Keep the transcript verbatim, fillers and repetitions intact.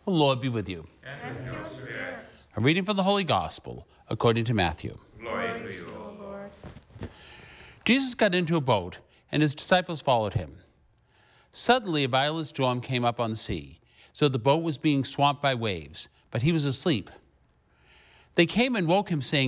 The Lord be with you. And with your spirit. A reading from the Holy Gospel according to Matthew. Glory to you, O Lord. Jesus got into a boat, and his disciples followed him. Suddenly a violent storm came up on the sea, so the boat was being swamped by waves, but he was asleep. They came and woke him, saying,